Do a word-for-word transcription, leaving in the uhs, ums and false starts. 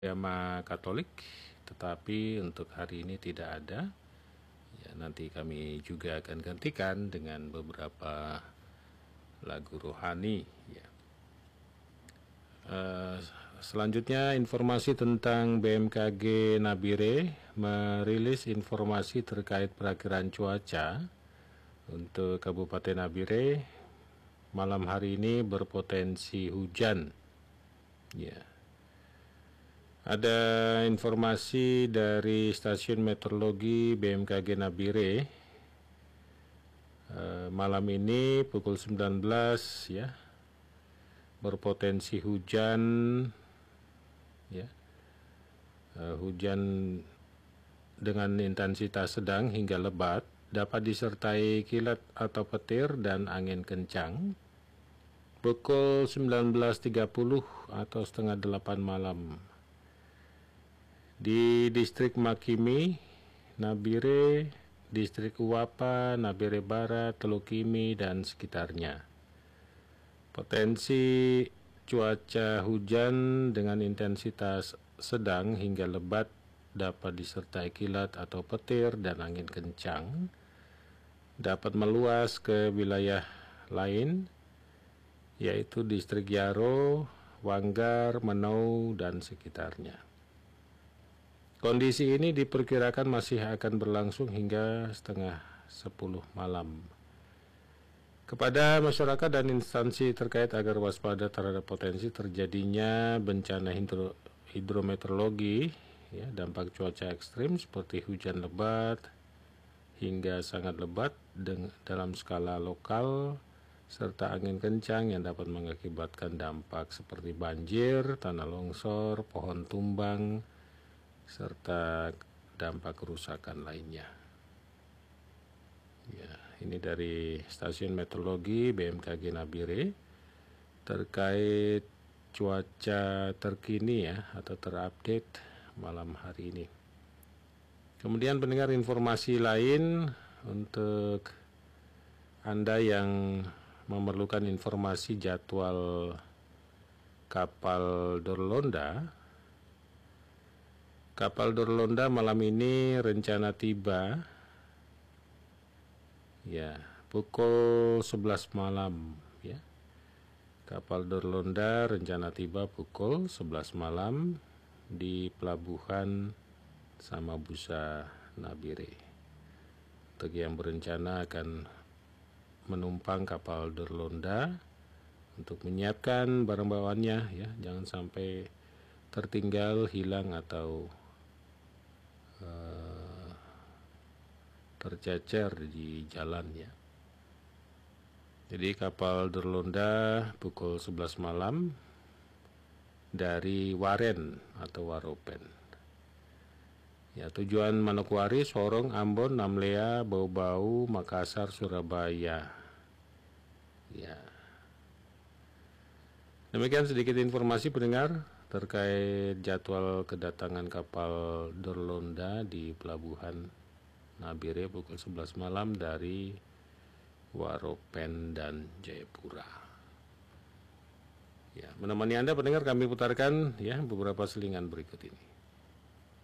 agama Katolik, tetapi untuk hari ini tidak ada. Ya, nanti kami juga akan gantikan dengan beberapa lagu rohani. Ya. Uh, selanjutnya informasi tentang B M K G Nabire merilis informasi terkait perakiraan cuaca untuk Kabupaten Nabire. Malam hari ini berpotensi hujan. Ya. Ada informasi dari stasiun meteorologi B M K G Nabire e, malam ini pukul sembilan belas ya berpotensi hujan ya e, hujan dengan intensitas sedang hingga lebat, dapat disertai kilat atau petir dan angin kencang pukul sembilan belas tiga puluh atau setengah delapan malam di distrik Makimi, Nabire, distrik Uwapa, Nabire Barat, Telukimi, dan sekitarnya. Potensi cuaca hujan dengan intensitas sedang hingga lebat dapat disertai kilat atau petir dan angin kencang, dapat meluas ke wilayah lain, yaitu distrik Yaro, Wanggar, Menau, dan sekitarnya. Kondisi ini diperkirakan masih akan berlangsung hingga setengah sepuluh malam. Kepada masyarakat dan instansi terkait agar waspada terhadap potensi terjadinya bencana hidro, hidrometeorologi, ya, dampak cuaca ekstrim seperti hujan lebat hingga sangat lebat dalam skala lokal, serta angin kencang yang dapat mengakibatkan dampak seperti banjir, tanah longsor, pohon tumbang, serta dampak kerusakan lainnya. Ya, ini dari stasiun meteorologi B M K G Nabire terkait cuaca terkini ya atau terupdate malam hari ini. Kemudian pendengar, informasi lain untuk Anda yang memerlukan informasi jadwal kapal Dorlonda. Kapal Dorlonda malam ini rencana tiba ya pukul sebelas malam ya. Kapal Dorlonda rencana tiba pukul sebelas malam di pelabuhan Samabusa Nabire. Untuk yang berencana akan menumpang kapal Dorlonda untuk menyiapkan barang bawaannya ya, jangan sampai tertinggal, hilang, atau uh, tercecer di jalan ya. Jadi kapal Dorlonda pukul sebelas malam dari Waren atau Waropen. Ya, tujuan Manokwari, Sorong, Ambon, Namlea, Bau-Bau, Makassar, Surabaya. Ya. Demikian sedikit informasi pendengar terkait jadwal kedatangan kapal Dorlonda di pelabuhan Nabire pukul sebelas malam dari Waropen dan Jayapura. Ya, menemani Anda pendengar, kami putarkan ya beberapa selingan berikut ini.